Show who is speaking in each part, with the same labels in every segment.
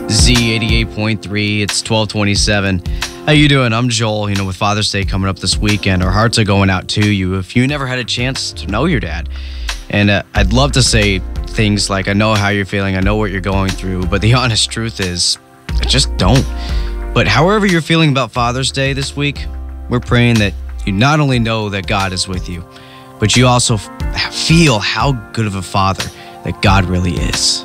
Speaker 1: Z88.3, it's 1227. How you doing? I'm Joel. With Father's Day coming up this weekend, our hearts are going out to you if you never had a chance to know your dad. And I'd love to say things like, I know how you're feeling, I know what you're going through, but the honest truth is, I just don't. But however you're feeling about Father's Day this week, we're praying that you not only know that God is with you, but you also feel how good of a father that God really is.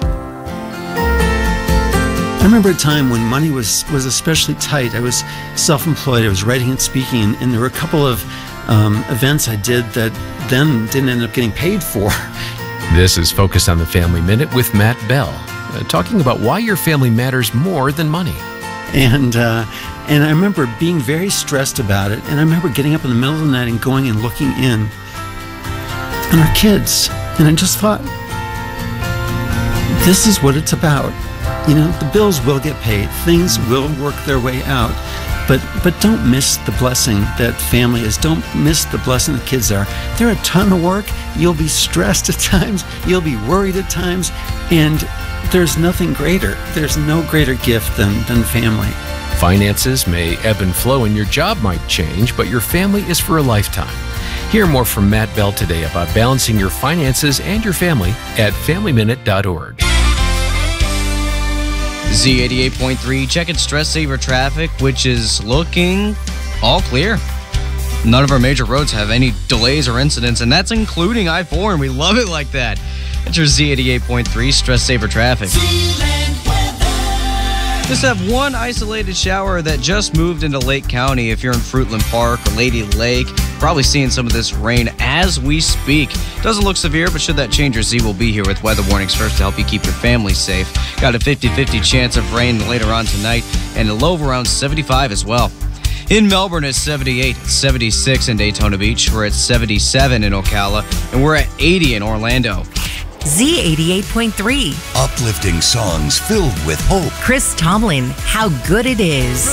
Speaker 2: I remember a time when money was especially tight. I was self-employed. I was writing and speaking, and there were a couple of events I did that then didn't end up getting paid for.
Speaker 3: This is Focus on the Family Minute with Matt Bell, talking about why your family matters more than money.
Speaker 2: And I remember being very stressed about it, and I remember getting up in the middle of the night and going and looking in on our kids, and I just thought, this is what it's about. The bills will get paid, things will work their way out, but don't miss the blessing that family is. Don't miss the blessing the kids are. They're a ton of work. You'll be stressed at times. You'll be worried at times, and there's nothing greater. There's no greater gift than family.
Speaker 3: Finances may ebb and flow and your job might change, but your family is for a lifetime. Hear more from Matt Bell today about balancing your finances and your family at FamilyMinute.org.
Speaker 1: Z88.3, checking Stress Saver traffic, which is looking all clear. None of our major roads have any delays or incidents, and that's including I-4, and we love it like that. That's your Z88.3 Stress Saver traffic. Just have one isolated shower that just moved into Lake County. If you're in Fruitland Park or Lady Lake, probably seeing some of this rain as we speak. Doesn't look severe, but should that change, your Z will be here with weather warnings first to help you keep your family safe. Got a 50-50 chance of rain later on tonight, and a low of around 75 as well. In Melbourne, it's 78, it's 76 in Daytona Beach. We're at 77 in Ocala, and we're at 80 in Orlando.
Speaker 4: Z88.3.
Speaker 5: Uplifting songs filled with hope.
Speaker 4: Chris Tomlin, How Good It Is.